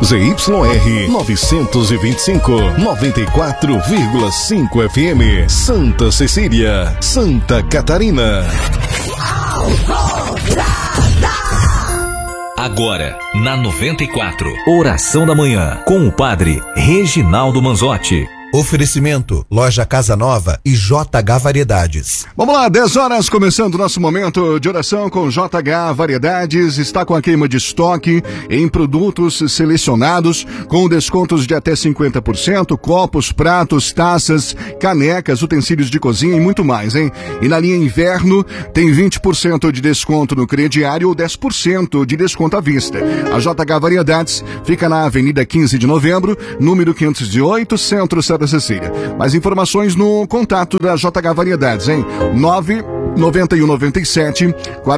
ZYR 925, 94,5 FM, Santa Cecília, Santa Catarina. Agora, na 94, Oração da Manhã, com o Padre Reginaldo Manzotti. Oferecimento, Loja Casa Nova e JH Variedades. Vamos lá, 10 horas, começando o nosso momento de oração com JH Variedades. Está com a queima de estoque em produtos selecionados, com descontos de até 50%, copos, pratos, taças, canecas, utensílios de cozinha e muito mais, hein? E na linha inverno, tem 20% de desconto no crediário ou 10% de desconto à vista. A JH Variedades fica na Avenida 15 de Novembro, número 508, Centro Santa Cecília. Mais informações no contato da JH Variedades, hein? 99197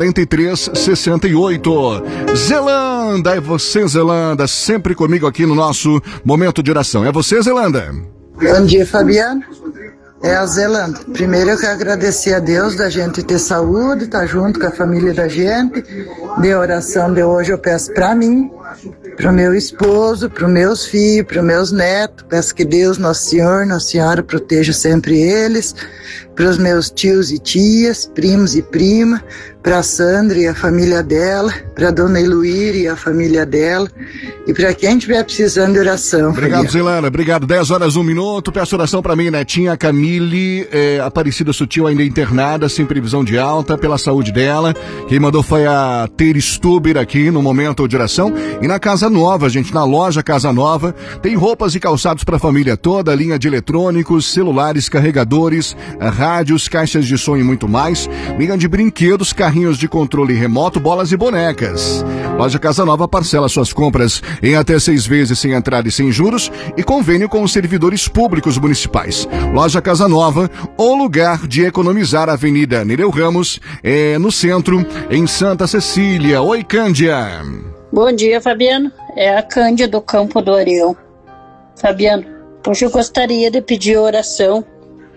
4368. Zelanda, é você, Zelanda, sempre comigo aqui no nosso momento de oração. É você, Zelanda? Bom dia, Fabiano. É a Zelanda. Primeiro eu quero agradecer a Deus da gente ter saúde, estar junto com a família da gente. De oração de hoje eu peço para mim, para o meu esposo, para os meus filhos, para os meus netos. Peço que Deus, Nosso Senhor, Nossa Senhora, proteja sempre eles. Para os meus tios e tias, primos e prima, para a Sandra e a família dela, para a dona Eluíra e a família dela, e para quem estiver precisando de oração. Obrigado, Zelana, obrigado. 10 horas, 1 minuto. Peço oração para mim, netinha Camille, Aparecida Sutil, ainda internada, sem previsão de alta, pela saúde dela. Quem mandou foi a Ter Stuber aqui no momento de oração. E na Casa Nova, gente, na loja Casa Nova, tem roupas e calçados para a família toda, linha de eletrônicos, celulares, carregadores, rádios, caixas de som e muito mais. Linha de brinquedos, carrinhos de controle remoto, bolas e bonecas. Loja Casa Nova parcela suas compras em até 6 vezes sem entrada e sem juros e convênio com os servidores públicos municipais. Loja Casa Nova, o lugar de economizar. Avenida Nereu Ramos, no centro, em Santa Cecília. Oi, Cândia. Bom dia, Fabiano. É a Cândia do Campo do Arião. Fabiano, hoje eu gostaria de pedir oração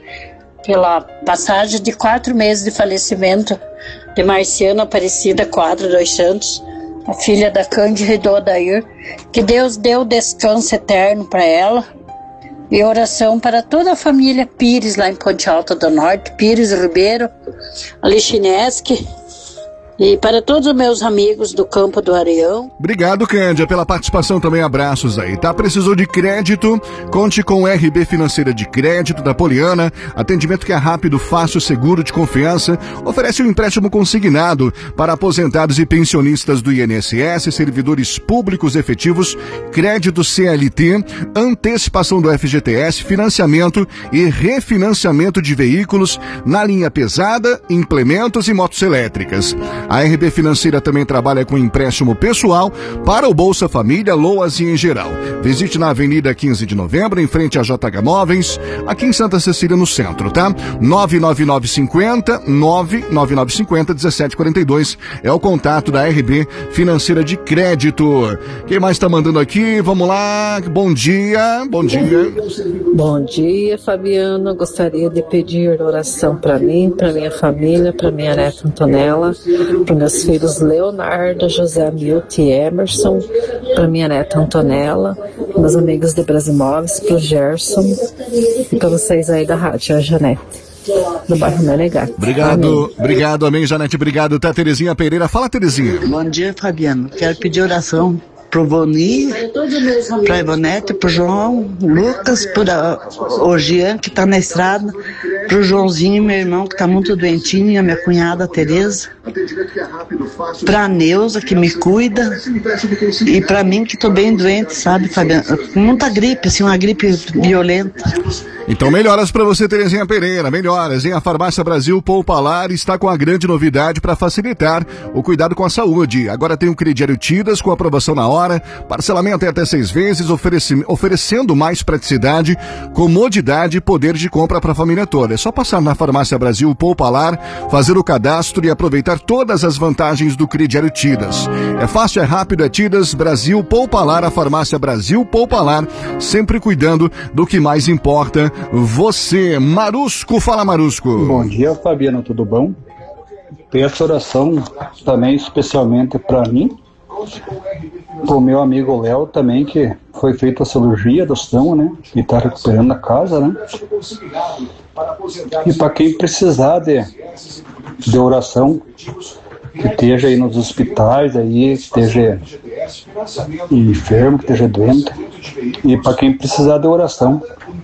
pela passagem de 4 meses de falecimento de Marciana Aparecida Quadro dos Santos, a filha da Cândida e do Odair. Que Deus dê o descanso eterno para ela. E oração para toda a família Pires lá em Ponte Alta do Norte, Pires Ribeiro, Alichineski, e para todos os meus amigos do Campo do Areião. Obrigado, Cândia, pela participação também. Abraços aí, tá? Precisou de crédito? Conte com o RB Financeira de Crédito da Poliana. Atendimento que é rápido, fácil, seguro, de confiança. Oferece um empréstimo consignado para aposentados e pensionistas do INSS, servidores públicos efetivos, crédito CLT, antecipação do FGTS, financiamento e refinanciamento de veículos na linha pesada, implementos e motos elétricas. A RB Financeira também trabalha com empréstimo pessoal para o Bolsa Família, LOAS e em geral. Visite na Avenida 15 de Novembro, em frente à JH Móveis, aqui em Santa Cecília, no centro, tá? 99950 1742 é o contato da RB Financeira de Crédito. Quem mais tá mandando aqui? Vamos lá. Bom dia. Bom dia. Bom dia, Fabiano. Gostaria de pedir oração para mim, para minha família, para minha neta Antonella, para meus filhos Leonardo, José Milton e Emerson, para minha neta Antonella, meus amigos de Brasimóveis, para o Gerson e para vocês aí da rádio, a Janete, do bairro Menegato. Obrigado, amém, Janete, obrigado, tá, Terezinha Pereira. Fala, Terezinha. Bom dia, Fabiano. Quero pedir oração pro Boni, pra Ivonete, pro João, Lucas, o Jean, que tá na estrada, pro Joãozinho, meu irmão, que tá muito doentinho, a minha cunhada, Tereza, pra Neuza, que me cuida, e pra mim, que tô bem doente, sabe, Fabiano? Com muita gripe, assim, uma gripe violenta. Então, melhoras para você, Terezinha Pereira, melhoras, hein? A Farmácia Brasil Poupalar está com a grande novidade para facilitar o cuidado com a saúde. Agora tem um crediário Tidas com aprovação na hora, parcelamento em até 6 vezes, oferecendo mais praticidade, comodidade e poder de compra para a família toda. É só passar na Farmácia Brasil Poupalar, fazer o cadastro e aproveitar todas as vantagens do crediário Tidas. É fácil, é rápido, é Tidas Brasil Poupalar, a Farmácia Brasil Poupalar, sempre cuidando do que mais importa. Você, Marusco, fala, Marusco. Bom dia, Fabiano, tudo bom? Peço oração também especialmente para mim, Pro meu amigo Léo também, que foi feita a cirurgia do estômago, né? E tá recuperando a casa, né? E para quem precisar de oração, que esteja aí nos hospitais, aí, que esteja enfermo, que esteja doente, e para quem precisar de oração.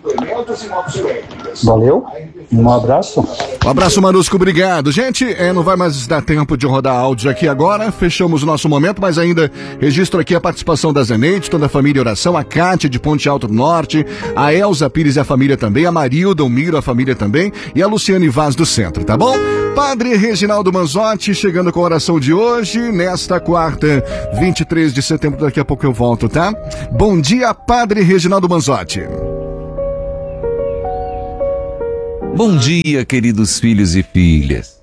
Valeu, um abraço. Um abraço, Manusco, obrigado. Gente, não vai mais dar tempo de rodar áudios aqui agora, fechamos o nosso momento, mas ainda registro aqui a participação da Zeneide, toda a família Oração, a Kátia de Ponte Alto do Norte, a Elza Pires e a família também, a Marilda, o Miro, a família também, e a Luciane Vaz do Centro, tá bom? Padre Reginaldo Manzotti chegando com a oração de hoje, nesta quarta, 23 de setembro, daqui a pouco eu volto, tá? Bom dia, Padre Reginaldo Manzotti. Bom dia, queridos filhos e filhas.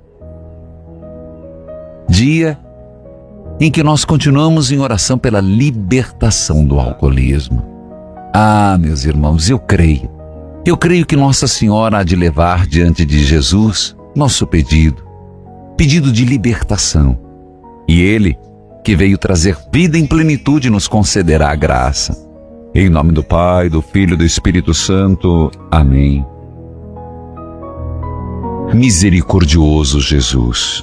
Dia em que nós continuamos em oração pela libertação do alcoolismo. Ah, meus irmãos, eu creio que Nossa Senhora há de levar diante de Jesus nosso pedido de libertação. E Ele, que veio trazer vida em plenitude, nos concederá a graça. Em nome do Pai, do Filho e do Espírito Santo. Amém. Misericordioso Jesus,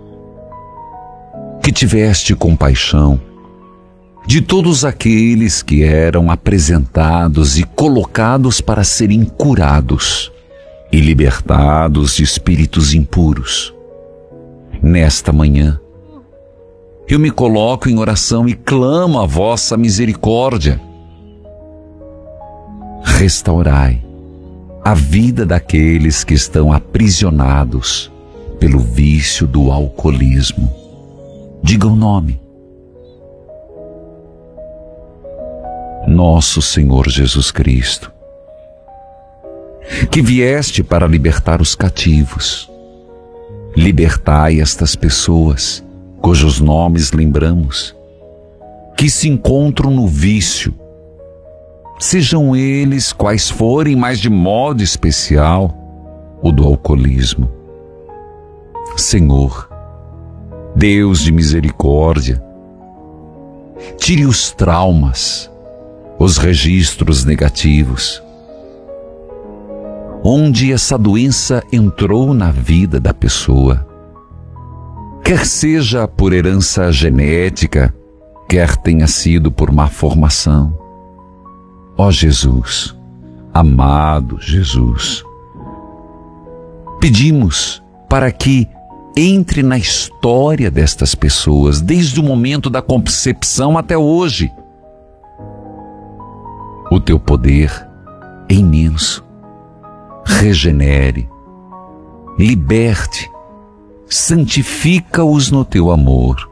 que tiveste compaixão de todos aqueles que eram apresentados e colocados para serem curados e libertados de espíritos impuros. Nesta manhã, eu me coloco em oração e clamo a vossa misericórdia. Restaurai a vida daqueles que estão aprisionados pelo vício do alcoolismo. Diga o nome. Nosso Senhor Jesus Cristo, que vieste para libertar os cativos, libertai estas pessoas, cujos nomes lembramos, que se encontram no vício, sejam eles quais forem, mas de modo especial o do alcoolismo. Senhor, Deus de misericórdia, tire os traumas, os registros negativos, onde essa doença entrou na vida da pessoa, quer seja por herança genética, quer tenha sido por má formação. Ó Jesus, amado Jesus, pedimos para que entre na história destas pessoas, desde o momento da concepção até hoje. O teu poder é imenso. Regenere, liberte, santifica-os no teu amor.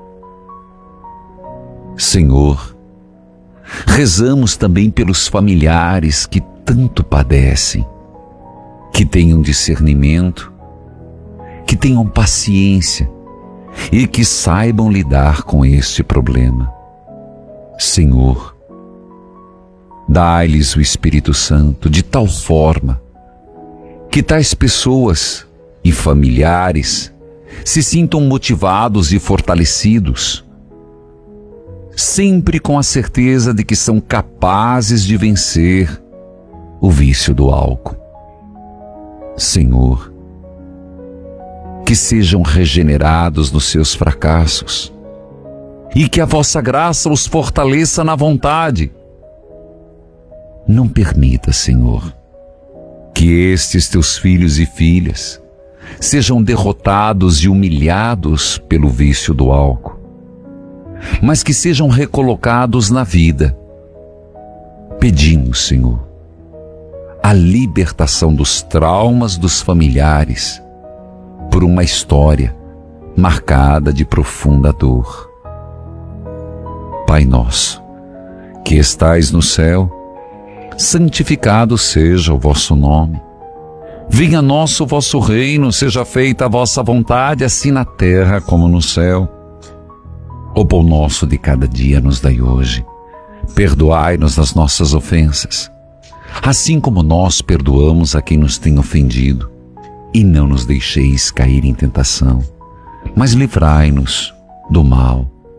Senhor, rezamos também pelos familiares que tanto padecem, que tenham discernimento, que tenham paciência e que saibam lidar com este problema. Senhor, dai-lhes o Espírito Santo de tal forma que tais pessoas e familiares se sintam motivados e fortalecidos, sempre com a certeza de que são capazes de vencer o vício do álcool. Senhor, que sejam regenerados nos seus fracassos e que a vossa graça os fortaleça na vontade. Não permita, Senhor, que estes teus filhos e filhas sejam derrotados e humilhados pelo vício do álcool, mas que sejam recolocados na vida. Pedimos, Senhor, a libertação dos traumas dos familiares por uma história marcada de profunda dor. Pai nosso, que estais no céu, santificado seja o vosso nome. Venha a nós o vosso reino, seja feita a vossa vontade, assim na terra como no céu. O pão nosso de cada dia nos dai hoje. Perdoai-nos as nossas ofensas, assim como nós perdoamos a quem nos tem ofendido. E não nos deixeis cair em tentação, mas livrai-nos do mal.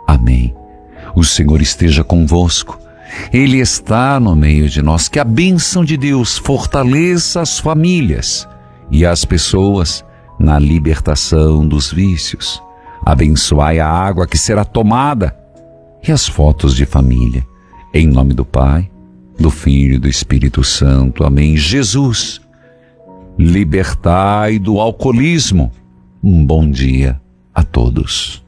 Amém. O Senhor esteja convosco. Ele está no meio de nós. Que a bênção de Deus fortaleça as famílias e as pessoas na libertação dos vícios. Abençoai a água que será tomada e as fotos de família. Em nome do Pai, do Filho e do Espírito Santo. Amém. Jesus, libertai do alcoolismo. Um bom dia a todos.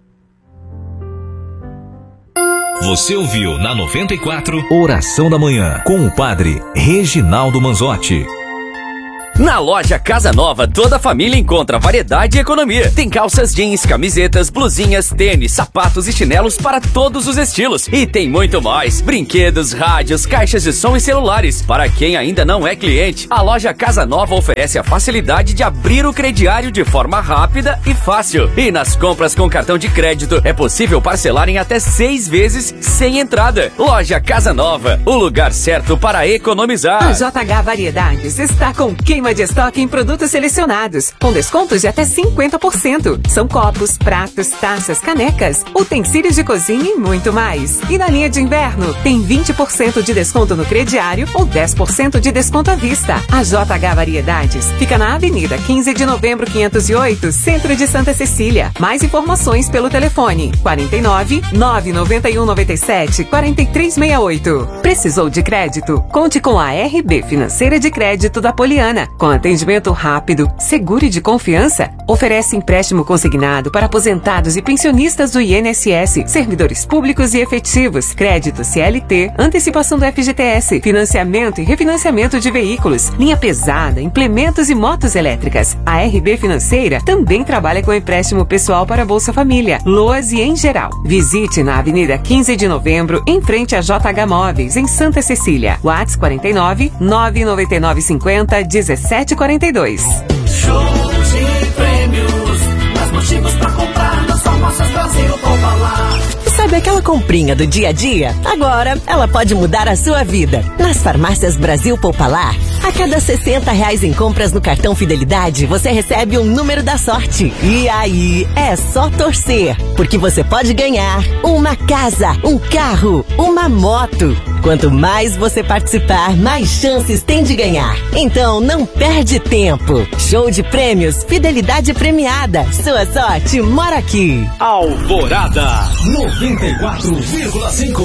Você ouviu na 94 Oração da Manhã com o Padre Reginaldo Manzotti. Na loja Casa Nova, toda a família encontra variedade e economia. Tem calças jeans, camisetas, blusinhas, tênis, sapatos e chinelos para todos os estilos. E tem muito mais. Brinquedos, rádios, caixas de som e celulares. Para quem ainda não é cliente, a loja Casa Nova oferece a facilidade de abrir o crediário de forma rápida e fácil. E nas compras com cartão de crédito, é possível parcelar em até 6 vezes sem entrada. Loja Casa Nova, o lugar certo para economizar. A JH Variedades está com queima de estoque em produtos selecionados, com descontos de até 50%. São copos, pratos, taças, canecas, utensílios de cozinha e muito mais. E na linha de inverno, tem 20% de desconto no crediário ou 10% de desconto à vista. A JH Variedades fica na Avenida 15 de Novembro 508, Centro de Santa Cecília. Mais informações pelo telefone 49 991 97 4368. Precisou de crédito? Conte com a RB Financeira de Crédito da Poliana. Com atendimento rápido, seguro e de confiança, oferece empréstimo consignado para aposentados e pensionistas do INSS, servidores públicos e efetivos, crédito CLT, antecipação do FGTS, financiamento e refinanciamento de veículos, linha pesada, implementos e motos elétricas. A RB Financeira também trabalha com empréstimo pessoal para Bolsa Família, LOAS e em geral. Visite na Avenida 15 de Novembro, em frente a JH Móveis, em Santa Cecília. WhatsApp 49 999 50 1742. Show de prêmios, mais motivos pra comprar nas farmácias Brasil Popular. Sabe aquela comprinha do dia a dia? Agora ela pode mudar a sua vida. Nas farmácias Brasil Popular, a cada R$60 em compras no cartão Fidelidade, você recebe um número da sorte. E aí, é só torcer, porque você pode ganhar uma casa, um carro, uma moto. Quanto mais você participar, mais chances tem de ganhar. Então não perde tempo. Show de prêmios, Fidelidade premiada. Sua sorte mora aqui. Alvorada 94,5.